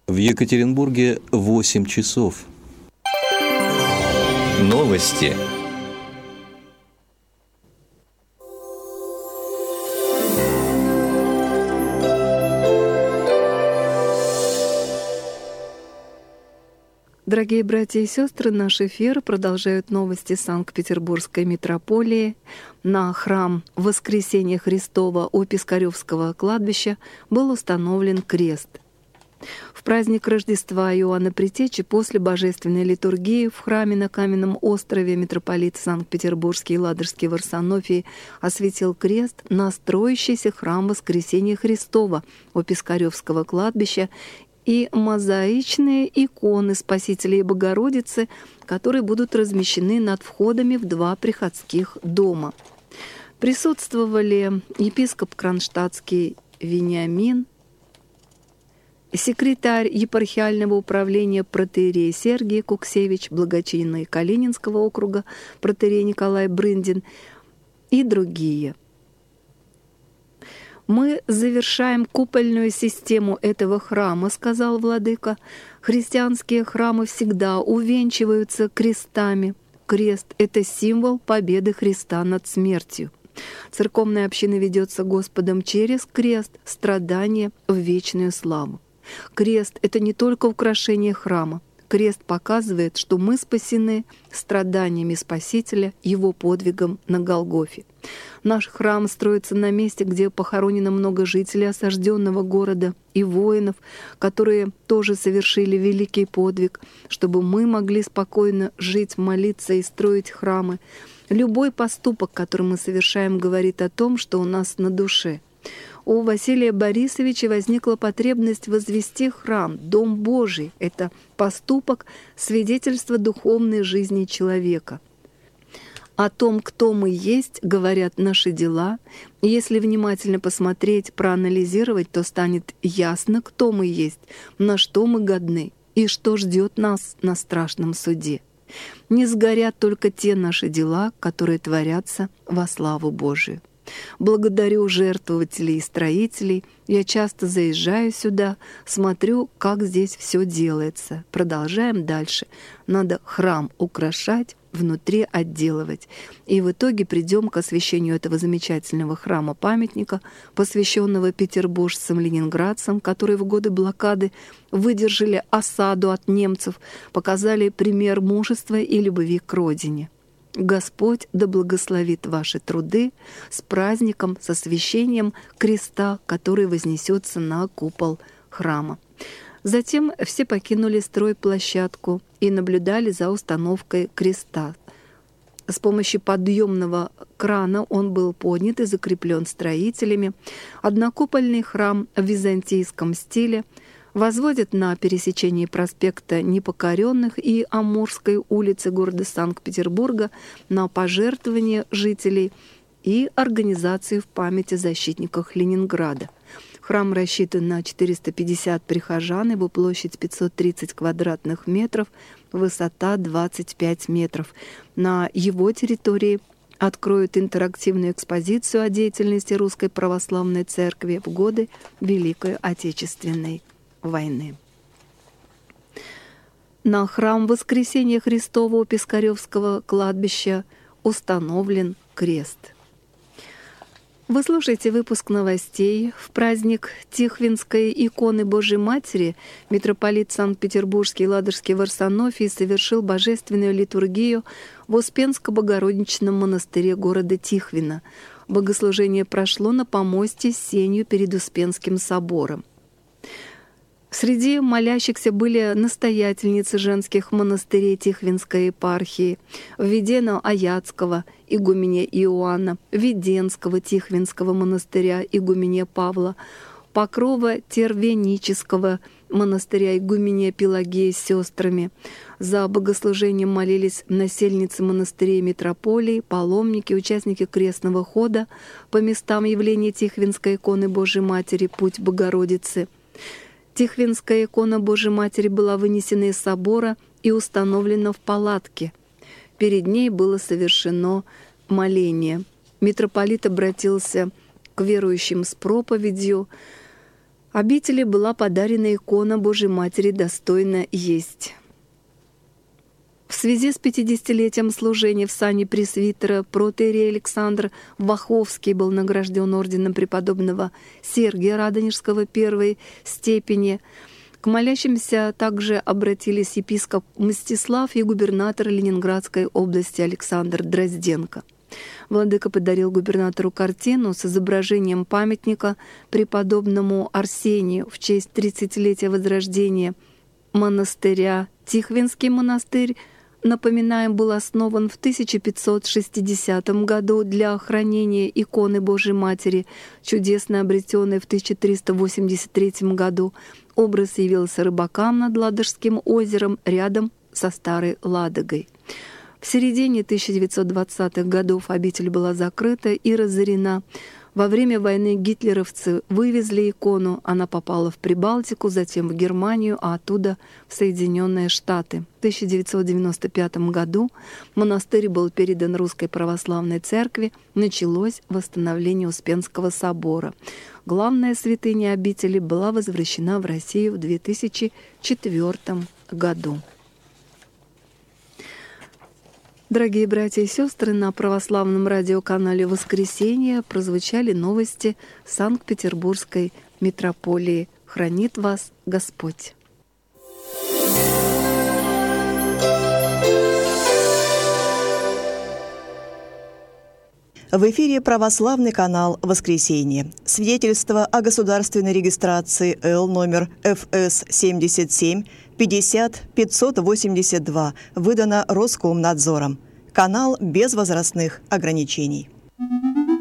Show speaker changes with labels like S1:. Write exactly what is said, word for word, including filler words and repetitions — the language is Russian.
S1: В Екатеринбурге восемь часов. Новости.
S2: Дорогие братья и сестры, наш эфир продолжают новости Санкт-Петербургской митрополии. На храм Воскресения Христова у Пискаревского кладбища был установлен крест. В праздник Рождества Иоанна Предтечи после божественной литургии в храме на Каменном острове митрополит Санкт-Петербургский и Ладожский Варсонофий осветил крест на строящийся храм Воскресения Христова у Пискаревского кладбища и мозаичные иконы Спасителя и Богородицы, которые будут размещены над входами в два приходских дома. Присутствовали епископ Кронштадтский Вениамин, секретарь епархиального управления протоиерей Сергий Куксевич, благочинный Калининского округа протоиерей Николай Брындин и другие. «Мы завершаем купольную систему этого храма», — сказал владыка. «Христианские храмы всегда увенчиваются крестами. Крест — это символ победы Христа над смертью. Церковная община ведется Господом через крест, страдание в вечную славу. Крест — это не только украшение храма. Крест показывает, что мы спасены страданиями Спасителя, Его подвигом на Голгофе. Наш храм строится на месте, где похоронено много жителей осажденного города и воинов, которые тоже совершили великий подвиг, чтобы мы могли спокойно жить, молиться и строить храмы. Любой поступок, который мы совершаем, говорит о том, что у нас на душе. У Василия Борисовича возникла потребность возвести храм, Дом Божий. Это поступок, свидетельство духовной жизни человека. О том, кто мы есть, говорят наши дела. Если внимательно посмотреть, проанализировать, то станет ясно, кто мы есть, на что мы годны и что ждет нас на страшном суде. Не сгорят только те наши дела, которые творятся во славу Божию. Благодарю жертвователей и строителей. Я часто заезжаю сюда, смотрю, как здесь все делается. Продолжаем дальше. Надо храм украшать, внутри отделывать. И в итоге придем к освящению этого замечательного храма-памятника, посвященного петербуржцам-ленинградцам, которые в годы блокады выдержали осаду от немцев, показали пример мужества и любви к родине. Господь да благословит ваши труды с праздником, с освящением креста, который вознесется на купол храма. Затем все покинули стройплощадку и наблюдали за установкой креста. С помощью подъемного крана он был поднят и закреплен строителями. Однокупольный храм в византийском стиле возводят на пересечении проспекта Непокоренных и Амурской улицы города Санкт-Петербурга на пожертвования жителей и организации в память о защитниках Ленинграда. Храм рассчитан на четыреста пятьдесят прихожан, его площадь пятьсот тридцать квадратных метров, высота двадцать пять метров. На его территории откроют интерактивную экспозицию о деятельности Русской Православной Церкви в годы Великой Отечественной войны. На храм Воскресения Христова у Пискаревского кладбища установлен крест. Вы слушаете выпуск новостей. В праздник Тихвинской иконы Божьей Матери митрополит Санкт-Петербургский и Ладожский Варсонофий совершил божественную литургию в Успенско-Богородичном монастыре города Тихвина. Богослужение прошло на помосте с сенью перед Успенским собором. Среди молящихся были настоятельницы женских монастырей Тихвинской епархии, Введено-Аяцкого игуменя Иоанна, Веденского Тихвинского монастыря игуменя Павла, Покрово-Тервенического монастыря игуменя Пелагея с сестрами. За богослужением молились насельницы монастырей митрополий, паломники, участники крестного хода по местам явления Тихвинской иконы Божьей Матери «Путь Богородицы». Тихвинская икона Божьей Матери была вынесена из собора и установлена в палатке. Перед ней было совершено моление. Митрополит обратился к верующим с проповедью Обители была подарена икона Божьей Матери «Достойно есть». В связи с пятидесятилетием служения в сане пресвитера протоиерей Александр Ваховский был награжден орденом преподобного Сергия Радонежского первой степени. К молящимся также обратились епископ Мстислав и губернатор Ленинградской области Александр Дрозденко. Владыка подарил губернатору картину с изображением памятника преподобному Арсению в честь тридцатилетия возрождения монастыря. Тихвинский монастырь, напоминаем, был основан в тысяча пятьсот шестидесятом году для охранения иконы Божьей Матери, чудесно обретенной в тысяча триста восемьдесят третьем году. Образ явился рыбакам над Ладожским озером рядом со Старой Ладогой. В середине тысяча девятьсот двадцатых годов обитель была закрыта и разорена. Во время войны гитлеровцы вывезли икону, она попала в Прибалтику, затем в Германию, а оттуда в Соединенные Штаты. В тысяча девятьсот девяносто пятом году монастырь был передан Русской Православной Церкви, началось восстановление Успенского собора. Главная святыня обители была возвращена в Россию в две тысячи четвёртом году. Дорогие братья и сестры, на православном радиоканале «Воскресенье» прозвучали новости Санкт-Петербургской митрополии. Хранит вас Господь!
S3: В эфире православный канал «Воскресенье». Свидетельство о государственной регистрации Л номер Эф Эс семьдесят семь пятьдесят пятьсот восемьдесят два выдано Роскомнадзором. Канал без возрастных ограничений.